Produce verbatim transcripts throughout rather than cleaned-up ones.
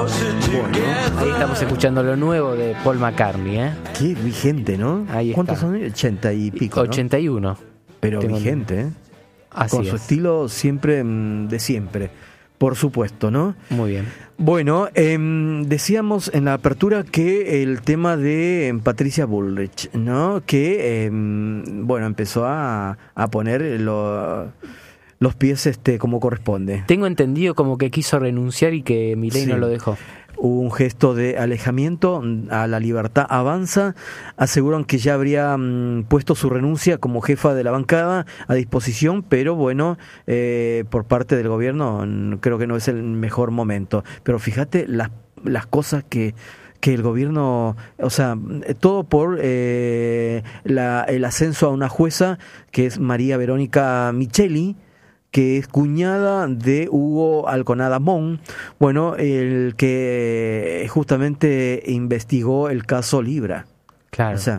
Bueno, ahí estamos escuchando lo nuevo de Paul McCartney, ¿eh? Qué vigente, ¿no? Ahí está. ¿Cuántos son? ochenta y pico, ¿no? ochenta y uno. Pero Tengo vigente, ¿eh? Así Con es. su estilo siempre de siempre, por supuesto, ¿no? Muy bien. Bueno, eh, decíamos en la apertura que el tema de eh, Patricia Bullrich, ¿no? Que, eh, bueno, empezó a, a poner lo, los pies este como corresponde. Tengo entendido como que quiso renunciar y que Milei Sí. no lo dejó. Hubo un gesto de alejamiento a la libertad avanza. Aseguran que ya habría mm, puesto su renuncia como jefa de la bancada a disposición, pero bueno, eh, por parte del gobierno mm, creo que no es el mejor momento. Pero fíjate las, las cosas que que el gobierno, o sea, todo por eh, la, el ascenso a una jueza que es María Verónica Micheli, que es cuñada de Hugo Alconada Mon, bueno, el que justamente investigó el caso Libra. Claro. O sea,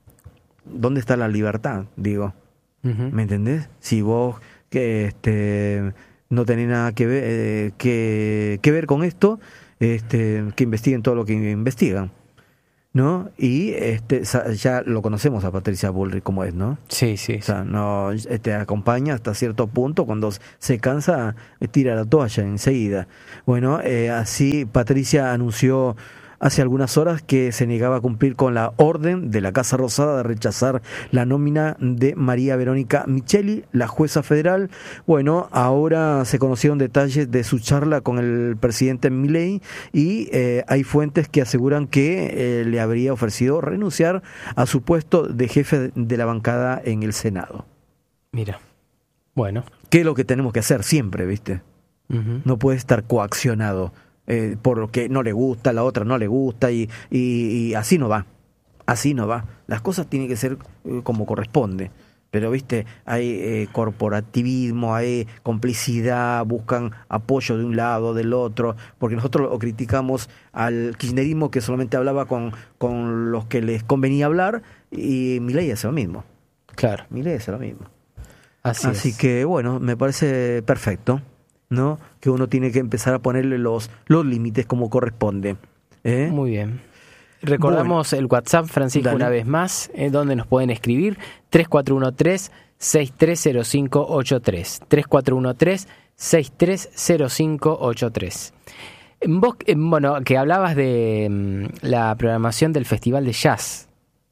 ¿dónde está la libertad? Digo, Uh-huh. ¿me entendés? Si vos que este no tenés nada que ver, eh, que, que ver con esto, este, que investiguen todo lo que investigan, ¿no? Y este ya lo conocemos a Patricia Bullrich como es, ¿no? Sí, sí. O sea, no te acompaña hasta cierto punto, cuando se cansa tira la toalla enseguida. Bueno, eh, así Patricia anunció hace algunas horas que se negaba a cumplir con la orden de la Casa Rosada de rechazar la nómina de María Verónica Micheli, la jueza federal. Bueno, ahora se conocieron detalles de su charla con el presidente Milei y eh, hay fuentes que aseguran que eh, le habría ofrecido renunciar a su puesto de jefe de la bancada en el Senado. Mira, bueno. ¿Qué es lo que tenemos que hacer siempre, viste? Uh-huh. No puede estar coaccionado eh, por lo que no le gusta, la otra no le gusta y, y, y así no va, así no va. Las cosas tienen que ser eh, como corresponde. Pero, viste, hay eh, corporativismo, hay complicidad, buscan apoyo de un lado, del otro, porque nosotros lo criticamos al kirchnerismo que solamente hablaba con, con los que les convenía hablar, y Milei hace lo mismo. Claro. Milei hace lo mismo. Así, Así es. que, bueno, me parece perfecto, ¿no? Que uno tiene que empezar a ponerle los, los límites como corresponde. ¿eh? Muy bien. Recordamos bueno, el WhatsApp, Francisco, dale. Una vez más, eh, donde nos pueden escribir tres cuatro uno tres, seis tres cero cinco ocho tres. tres cuatro uno tres, seis tres cero cinco ocho tres. Vos, eh, bueno, que hablabas de um, la programación del Festival de Jazz.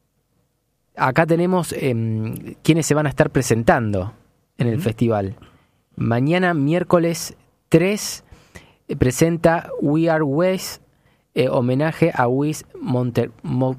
Acá tenemos eh, quienes se van a estar presentando en el uh-huh. festival. Mañana, miércoles tres, eh, presenta We Are West, Eh, homenaje a Wes Monte, Mo,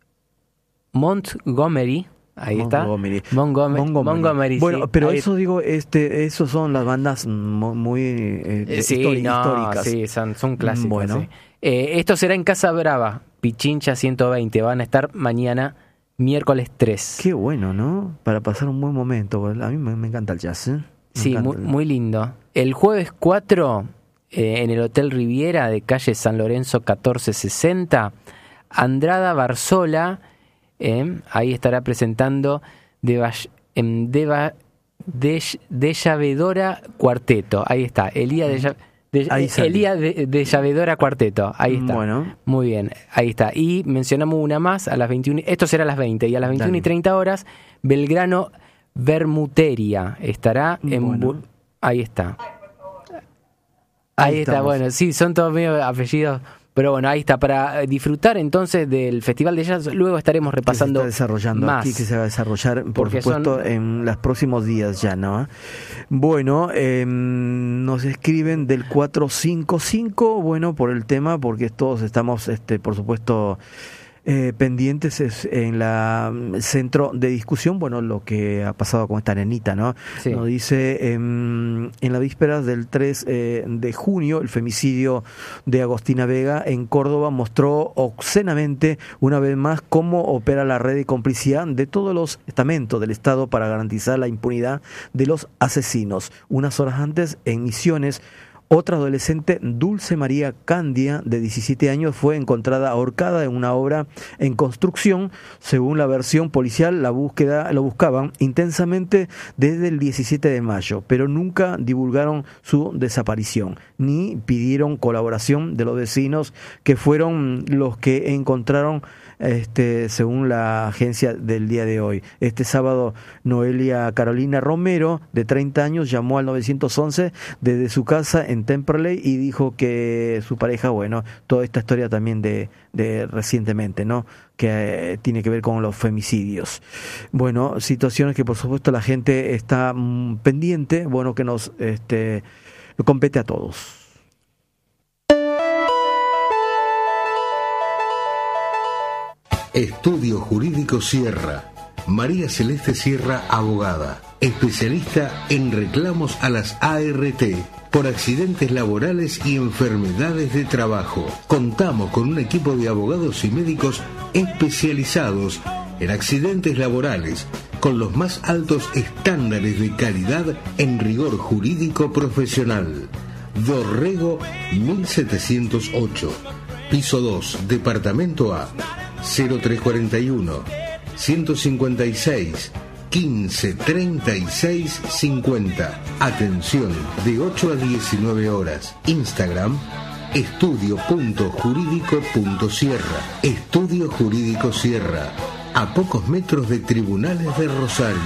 Montgomery, ahí Montgomery. está, Montgomery. Montgomery. Montgomery bueno, sí, pero ahí... eso digo, este, esos son las bandas muy eh, sí, históric- no, históricas. Sí, son, son clásicos. Bueno. Sí. Eh, esto será en Casa Brava, Pichincha ciento veinte. Van a estar mañana, miércoles tres. Qué bueno, ¿no? Para pasar un buen momento. A mí me, me encanta el jazz. ¿eh? Me sí, muy, el... muy lindo. El jueves cuatro. Eh, en el Hotel Riviera de calle San Lorenzo catorce sesenta, Andrada Barzola, eh, ahí estará presentando de, eh, de, de, de Llavedora Cuarteto. Ahí está, Elía de, de, ahí Elía de, de Llavedora Cuarteto. Ahí está. Bueno. Muy bien, ahí está. Y mencionamos una más a las veintiuna. Esto será a las veinte y a las veintiuna Dale. Y treinta horas, Belgrano Vermuteria estará en. Bueno. Ahí está. Ahí, ahí está, bueno, sí, son todos medio apellidos, pero bueno, ahí está, para disfrutar entonces del Festival de Jazz. Luego estaremos repasando que se está desarrollando más. Aquí, que se va a desarrollar, por Porque supuesto, son... en los próximos días ya, ¿no? Bueno, eh, nos escriben del cuatro cinco cinco, bueno, por el tema, porque todos estamos, este, por supuesto... Eh, pendientes es en la el centro de discusión, bueno, lo que ha pasado con esta nenita, ¿no? Sí. Nos dice, eh, en la víspera del tres eh, de junio, el femicidio de Agostina Vega en Córdoba mostró obscenamente una vez más cómo opera la red de complicidad de todos los estamentos del Estado para garantizar la impunidad de los asesinos. Unas horas antes, en Misiones, Otra adolescente, Dulce María Candia, de diecisiete años, fue encontrada ahorcada en una obra en construcción. Según la versión policial, la búsqueda lo buscaban intensamente desde el diecisiete de mayo, pero nunca divulgaron su desaparición, ni pidieron colaboración de los vecinos, que fueron los que encontraron, este, según la agencia del día de hoy. Este sábado, Noelia Carolina Romero, de treinta años, llamó al nueve once desde su casa en Temperley y dijo que su pareja, bueno, toda esta historia también de, de recientemente, ¿no?, que eh, tiene que ver con los femicidios. Bueno, situaciones que por supuesto la gente está mm, pendiente, bueno, que nos este, compete a todos. Estudio Jurídico Sierra. María Celeste Sierra, abogada, especialista en reclamos a las A R T por accidentes laborales y enfermedades de trabajo. Contamos con un equipo de abogados y médicos especializados en accidentes laborales con los más altos estándares de calidad en rigor jurídico profesional. Dorrego mil setecientos ocho, piso dos, departamento A, cero tres cuarenta y uno, ciento cincuenta y seis, quince, treinta y seis, cincuenta. Atención de ocho a diecinueve horas. Instagram estudio punto jurídico punto sierra. Estudio Jurídico Sierra, a pocos metros de Tribunales de Rosario.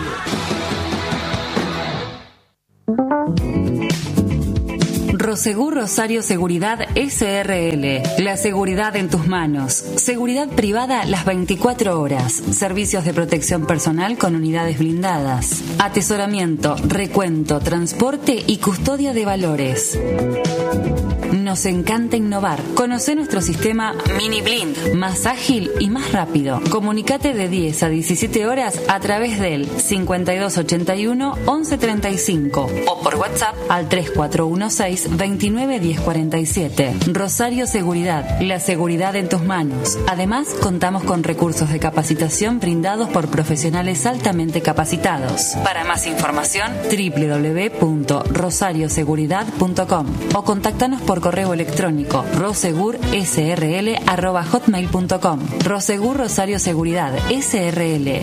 Prosegur Rosario Seguridad S R L. La seguridad en tus manos. Seguridad privada las veinticuatro horas. Servicios de protección personal con unidades blindadas. Atesoramiento, recuento, transporte y custodia de valores. Nos encanta innovar. Conoce nuestro sistema Mini Blind, más ágil y más rápido. Comunicate de diez a diecisiete horas a través del cincuenta y dos ochenta y uno once treinta y cinco o por WhatsApp al tres cuatro uno seis veintinueve diez cuarenta y siete. Rosario Seguridad, la seguridad en tus manos. Además, contamos con recursos de capacitación brindados por profesionales altamente capacitados. Para más información, doble u doble u doble u punto rosario seguridad punto com o contáctanos por correo electrónico rosegurSRL arroba hotmail punto com. Rosegur Rosario Seguridad S R L.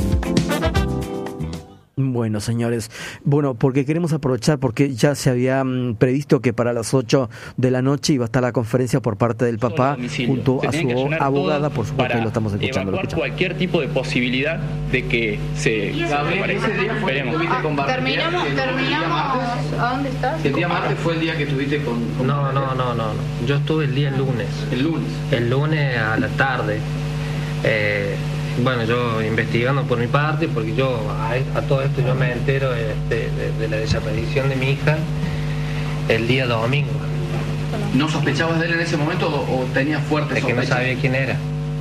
Bueno, señores, bueno, porque queremos aprovechar, porque ya se había mm, previsto que para las ocho de la noche iba a estar la conferencia por parte del papá junto a su abogada, por supuesto, que lo estamos escuchando. Evacuar lo cualquier tipo de posibilidad de que se desaparezca. Esperemos. Ah, terminamos, terminamos. ¿A dónde estás? El día martes fue el día que estuviste con... con no, no, no, no, no. Yo estuve el día lunes. El lunes. El lunes a la tarde. Eh... Bueno, yo investigando por mi parte, porque yo a, a todo esto yo me entero de, de, de la desaparición de mi hija el día domingo. ¿No sospechabas de él en ese momento o, o tenías fuertes sospechas? Es que no sabía quién era.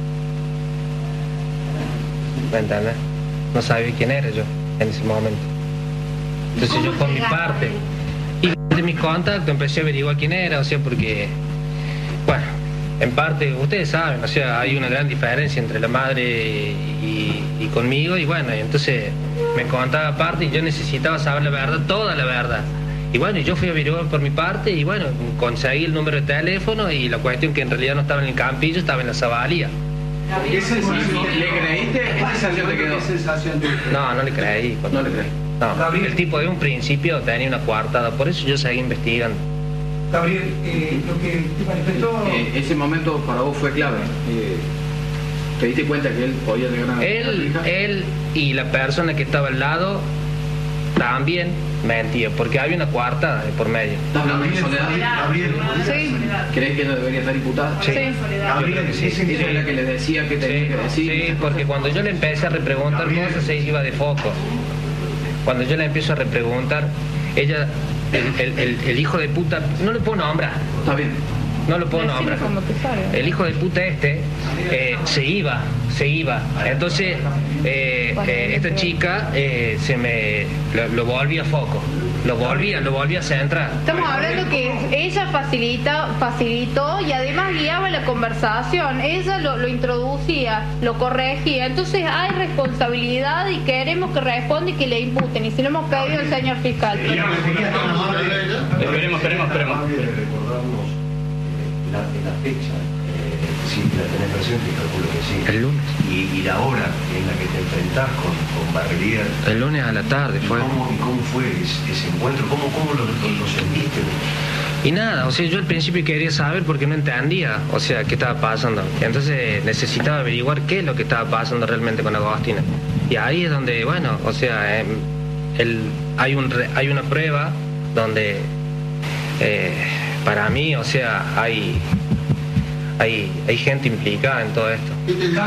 ¿Me entiendes? No sabía quién era yo en ese momento. Entonces yo por mi parte, y de mis contactos empecé a averiguar quién era, o sea, porque, bueno, en parte, ustedes saben, o sea, hay una gran diferencia entre la madre y, y conmigo, y bueno, entonces me contaba aparte y yo necesitaba saber la verdad, toda la verdad. Y bueno, yo fui a averiguar por mi parte y bueno, conseguí el número de teléfono y la cuestión que en realidad no estaba en el Campillo, estaba en la Zabalía. ¿Qué sensación le creíste? ¿Qué sensación te quedó? No, no le creí. No le creí. No, el tipo de un principio tenía una coartada, por eso yo seguí investigando. Gabriel, eh, lo que te manifestó... Eh, ese momento para vos fue clave. Eh, ¿Te diste cuenta que él podía llegar a... Él, él y la persona que estaba al lado también mentían, porque había una coartada de por medio. ¿Estás hablando de Soledad? Gabriel, sí. ¿Crees que ella debería estar imputada? Sí. Gabriel, sí, sí, ella es la que le decía que tenía sí, que decir. Sí, porque cuando yo le empecé a repreguntar cosas, se iba de foco. Cuando yo le empiezo a repreguntar, ella... El, el, el, el hijo de puta, no lo puedo nombrar. Está bien. No lo puedo nombrar. El hijo de puta este eh, se iba, se iba. Entonces, eh, eh, esta chica eh, se me lo, lo volvía a foco. lo volvía, lo volvía a centrar. Estamos hablando que ella facilita, facilitó y además guiaba la conversación. Ella lo, lo introducía, lo corregía. Entonces hay responsabilidad y queremos que responda y que le imputen. Y se lo hemos pedido al señor fiscal. Esperemos, esperemos, esperemos. Recordamos la, la fecha. Sí, la tenés presente, calculo que sí. El lunes. Y, y la hora en la que te enfrentás con, con Barrelier. El lunes a la tarde fue. ¿Y cómo, y cómo fue ese, ese encuentro? ¿Cómo, cómo lo, lo, lo sentiste? Y nada, o sea, yo al principio quería saber porque no entendía, o sea, qué estaba pasando. Entonces necesitaba averiguar qué es lo que estaba pasando realmente con Agostina. Y ahí es donde, bueno, o sea, eh, el, hay, un, hay una prueba donde, eh, para mí, o sea, hay... Hay, hay gente implicada en todo esto.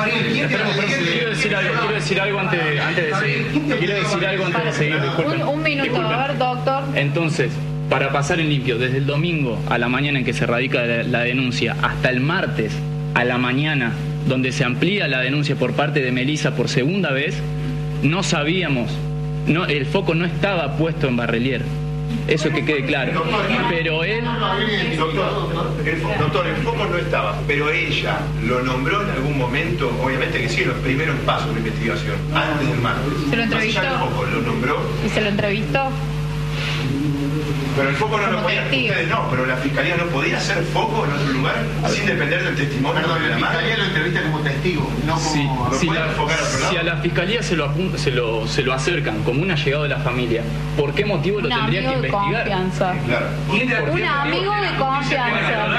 Quiero decir algo, quiero decir algo antes de, antes de seguir. Quiero decir algo antes de seguir, disculpen. Un, un minuto, Disculpen. a ver, doctor. Entonces, para pasar en limpio, desde el domingo a la mañana en que se radica la, la denuncia, hasta el martes a la mañana, donde se amplía la denuncia por parte de Melissa por segunda vez, no sabíamos, no, el foco no estaba puesto en Barrelier. Eso que quede claro. Pero él... Doctor, el, doctor, el foco no estaba, pero ella lo nombró en algún momento, obviamente que sí, en los primeros pasos de investigación, antes del martes. ¿Se lo entrevistó? Más allá del foco, lo nombró. ¿Y se lo entrevistó? Pero el foco no Como lo podía, testigo. ustedes no, pero la fiscalía no podía hacer foco en otro lugar sin depender del testimonio. Perdón, de la la fiscalía madre. lo entrevista como testigo, no como... Si, ¿Lo si, pueden la, enfocar a otro lado? si a la fiscalía se lo, apun- se, lo, se lo acercan como un allegado de la familia, ¿por qué motivo lo Un tendría que amigo de investigar? confianza. Claro. Un amigo de confianza.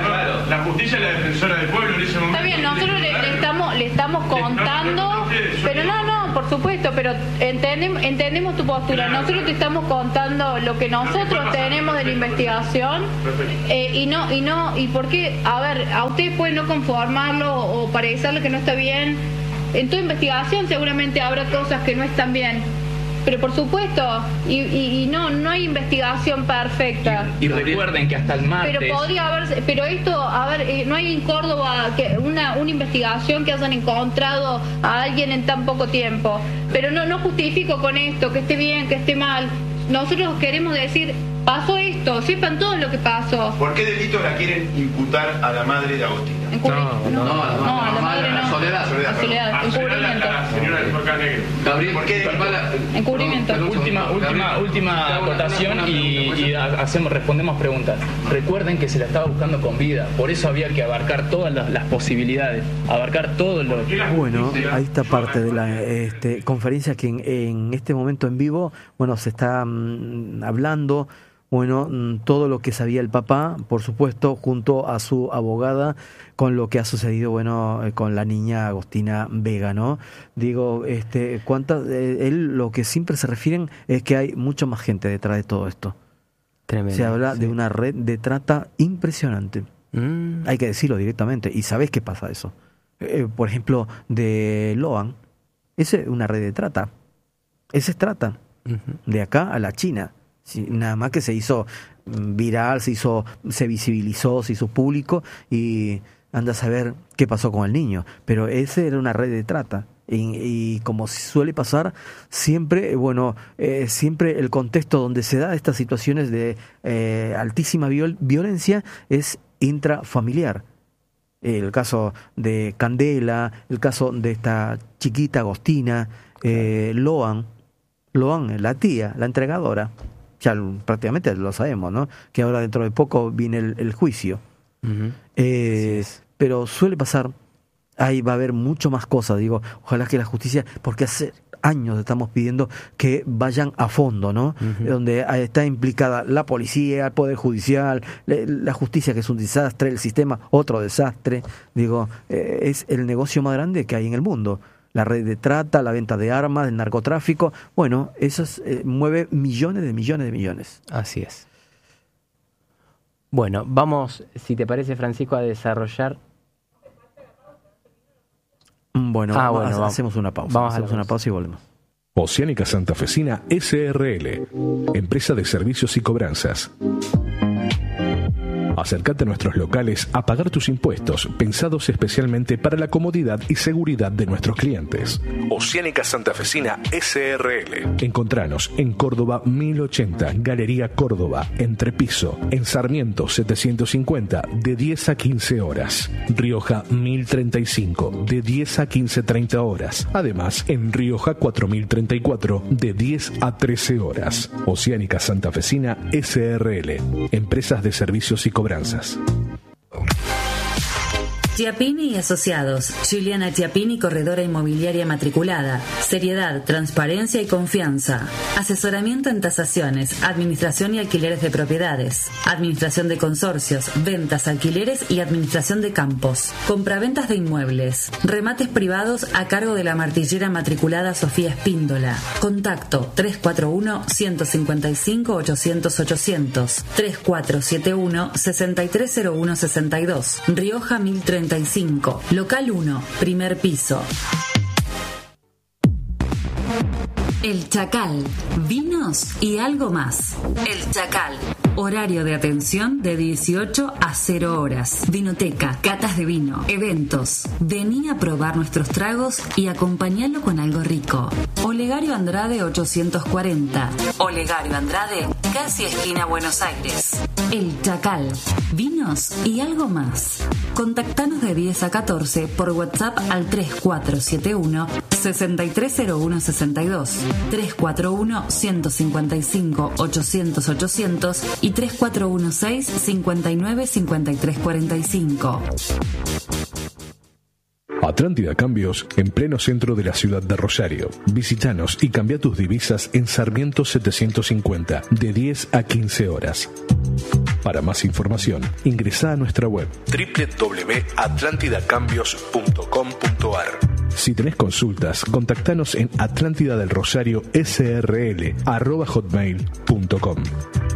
La justicia es la defensora del pueblo en ese momento. Está bien, nosotros le, le estamos le estamos contando, pero no, no, por supuesto, pero entendemos, entendemos tu postura. Nosotros te estamos contando lo que nosotros tenemos de la investigación eh, y no y no y por qué, a ver, a usted puede no conformarlo o parecerle que no está bien. En tu investigación seguramente habrá cosas que no están bien. Pero por supuesto, y, y, y no no hay investigación perfecta. Y recuerden que hasta el martes... Pero podría haber, pero esto, a ver, eh, no hay en Córdoba que una, una investigación que hayan encontrado a alguien en tan poco tiempo. Pero no, no justifico con esto, que esté bien, que esté mal. Nosotros queremos decir, pasó esto, sepan todo lo que pasó. ¿Por qué delito la quieren imputar a la madre de Agostina? No, no, no, no, a la madre no. Soledad, Soledad, A Soledad, encubrimiento. Señora del Forca Negro. Gabriel, ¿por qué? Encubrimiento. Última, última, última acotación y, y hacemos, respondemos preguntas. Recuerden que se la estaba buscando con vida, por eso había que abarcar todas las, las posibilidades, abarcar todo lo... Bueno, ahí está parte de la este, conferencia que en, en este momento en vivo, bueno, se está mm, hablando, bueno, mm, todo lo que sabía el papá, por supuesto, junto a su abogada, con lo que ha sucedido, bueno, eh, con la niña Agostina Vega, ¿no? Digo, este, cuántas, eh, él lo que siempre se refieren es que hay mucha más gente detrás de todo esto. Tremendo, se habla sí. de una red de trata impresionante. Mm. Hay que decirlo directamente. ¿Y sabés qué pasa eso? Eh, por ejemplo, de Loan, esa es una red de trata. Esa es trata. Uh-huh. De acá a la China. Sí, nada más que se hizo viral, se hizo, se visibilizó, se hizo público y anda a saber qué pasó con el niño. Pero esa era una red de trata. Y, y como suele pasar, siempre, bueno, eh, siempre el contexto donde se da estas situaciones de eh, altísima viol- violencia es intrafamiliar. El caso de Candela, el caso de esta chiquita Agostina, eh, Loan, Loan, la tía, la entregadora, ya prácticamente lo sabemos, ¿no? Que ahora dentro de poco viene el, el juicio. Uh-huh. Eh, sí. Pero suele pasar. Ahí va a haber mucho más cosas, digo, ojalá que la justicia, porque hace años estamos pidiendo que vayan a fondo, ¿no? Uh-huh. Donde está implicada la policía, el Poder Judicial, la justicia, que es un desastre, el sistema, otro desastre. Digo, eh, es el negocio más grande que hay en el mundo. La red de trata, la venta de armas, el narcotráfico, bueno, eso es, eh, mueve millones de millones de millones. Así es. Bueno, vamos, si te parece, Francisco, a desarrollar... Bueno, ah, bueno vamos, hacemos una pausa. Vamos hacemos a una pausa y volvemos. Oceánica Santafesina S R L, empresa de servicios y cobranzas. Acércate a nuestros locales a pagar tus impuestos, pensados especialmente para la comodidad y seguridad de nuestros clientes. Oceánica Santafesina S R L. Encontranos en Córdoba mil ochenta, Galería Córdoba, Entrepiso, en Sarmiento setecientos cincuenta, de diez a quince horas. Rioja mil treinta y cinco, de diez a quince treinta horas. Además, en Rioja cuatro mil treinta y cuatro, de diez a trece horas. Oceánica Santafesina S R L. Empresas de servicios y cobranzas. Chiappini y Asociados, Juliana Chiappini, corredora inmobiliaria matriculada. Seriedad, transparencia y confianza. Asesoramiento en tasaciones, administración y alquileres de propiedades, administración de consorcios, ventas, alquileres y administración de campos. Compraventas de inmuebles. Remates privados a cargo de la martillera matriculada Sofía Espíndola. Contacto tres cuatro uno, uno cinco cinco, ochocientos, ochocientos. tres cuatro siete uno, seis tres cero uno, seis dos. Rioja mil treinta y cinco, local uno, primer piso. El Chacal, vinos y algo más. El Chacal, horario de atención de dieciocho a cero horas. Vinoteca, catas de vino, eventos. Vení a probar nuestros tragos y acompañalo con algo rico. Olegario Andrade ochocientos cuarenta. Olegario Andrade, casi esquina Buenos Aires. El Chacal, vinos y algo más. Contactanos de diez a catorce por WhatsApp al tres cuatro siete uno, seis tres cero uno, seis dos. tres cuatro uno, uno cinco cinco, ochocientos, ochocientos y tres cuatro uno seis, cinco nueve, cinco tres cuatro cinco. Atlántida Cambios, en pleno centro de la ciudad de Rosario. Visítanos y cambia tus divisas en Sarmiento setecientos cincuenta, de diez a quince horas. Para más información, ingresa a nuestra web doble u doble u doble u punto atlántida cambios punto com punto a r. Si tenés consultas, contactanos en atlántida del rosario s r l arroba hotmail punto com.